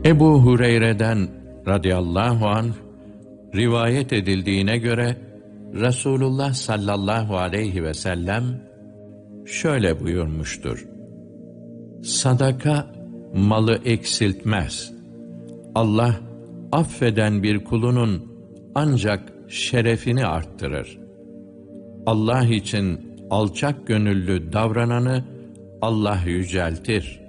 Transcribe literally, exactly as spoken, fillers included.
Ebu Hureyre'den radıyallahu anh rivayet edildiğine göre Resulullah sallallahu aleyhi ve sellem şöyle buyurmuştur: Sadaka malı eksiltmez. Allah affeden bir kulunun ancak şerefini arttırır. Allah için alçak gönüllü davrananı Allah yüceltir.